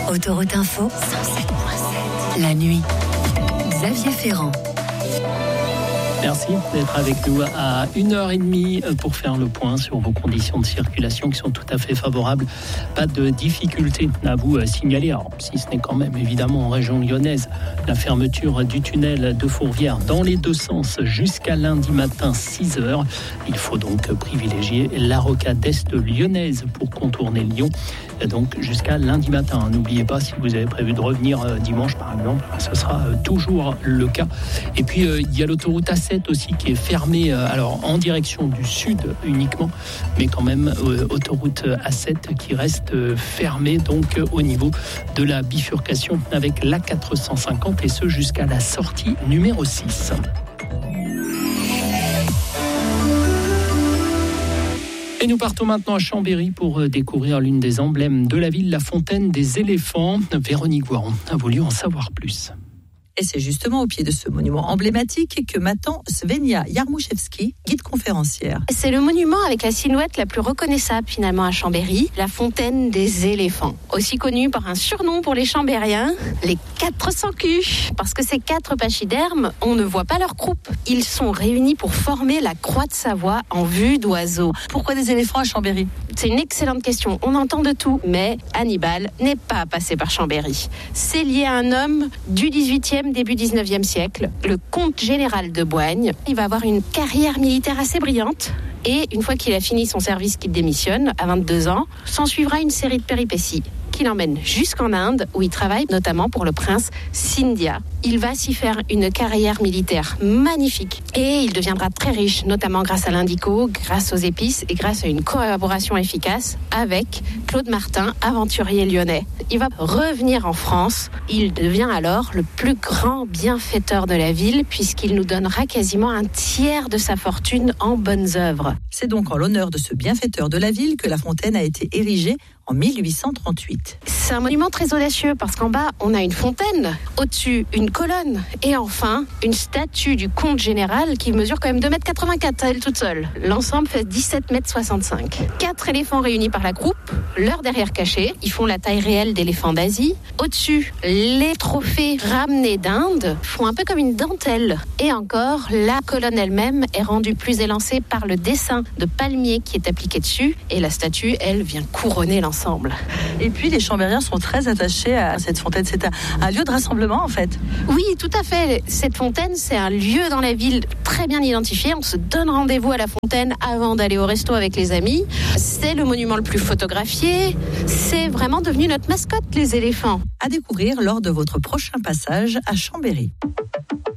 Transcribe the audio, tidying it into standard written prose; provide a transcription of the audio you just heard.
Autoroute Info, 107.7. La nuit. Xavier Ferrand. Merci d'être avec nous à 1h30 pour faire le point sur vos conditions de circulation qui sont tout à fait favorables. Pas de difficultés à vous signaler, alors, si ce n'est quand même évidemment en région lyonnaise, la fermeture du tunnel de Fourvière dans les deux sens jusqu'à lundi matin 6h. Il faut donc privilégier la rocade est lyonnaise pour contourner Lyon, donc jusqu'à lundi matin. N'oubliez pas, si vous avez prévu de revenir dimanche par exemple, ce sera toujours le cas. Et puis il y a l'autoroute A7 aussi qui est fermée, alors en direction du sud uniquement, mais quand même autoroute A7 qui reste fermée donc au niveau de la bifurcation avec l'A450 et ce jusqu'à la sortie numéro 6. Et nous partons maintenant à Chambéry pour découvrir l'une des emblèmes de la ville, la fontaine des éléphants. Véronique Voiron a voulu en savoir plus. Et c'est justement au pied de ce monument emblématique que m'attend Svenia Jarmuszewski, guide conférencière. C'est le monument avec la silhouette la plus reconnaissable finalement à Chambéry, la fontaine des éléphants. Aussi connue par un surnom pour les Chambériens, les 400 culs. Parce que ces 4 pachydermes, on ne voit pas leur croupe. Ils sont réunis pour former la croix de Savoie en vue d'oiseaux. Pourquoi des éléphants à Chambéry ? C'est une excellente question. On entend de tout, mais Hannibal n'est pas passé par Chambéry. C'est lié à un homme du 18e, début 19e siècle, le comte général de Boigne. Il va avoir une carrière militaire assez brillante. Et une fois qu'il a fini son service, qu'il démissionne à 22 ans, s'en suivra une série de péripéties qui l'emmènent jusqu'en Inde, où il travaille notamment pour le prince Scindia. Il va s'y faire une carrière militaire magnifique et il deviendra très riche, notamment grâce à l'indico, grâce aux épices et grâce à une collaboration efficace avec Claude Martin, aventurier lyonnais. Il va revenir en France. Il devient alors le plus grand bienfaiteur de la ville puisqu'il nous donnera quasiment un tiers de sa fortune en bonnes œuvres. C'est donc en l'honneur de ce bienfaiteur de la ville que la fontaine a été érigée en 1838. C'est un monument très audacieux parce qu'en bas, on a une fontaine, au-dessus, une colonne et enfin, une statue du comte général qui mesure quand même 2,84 m, elle toute seule. L'ensemble fait 17,65 m. 4 éléphants réunis par la croupe, leur derrière caché. Ils font la taille réelle d'éléphants d'Asie. Au-dessus, les trophées ramenés d'Inde font un peu comme une dentelle. Et encore, la colonne elle-même est rendue plus élancée par le dessin de palmier qui est appliqué dessus et la statue, elle, vient couronner l'ensemble. Et puis les Chambériens sont très attachés à cette fontaine. C'est un lieu de rassemblement en fait. Oui, tout à fait. Cette fontaine, c'est un lieu dans la ville très bien identifié. On se donne rendez-vous à la fontaine avant d'aller au resto avec les amis. C'est le monument le plus photographié. C'est vraiment devenu notre mascotte, les éléphants. À découvrir lors de votre prochain passage à Chambéry.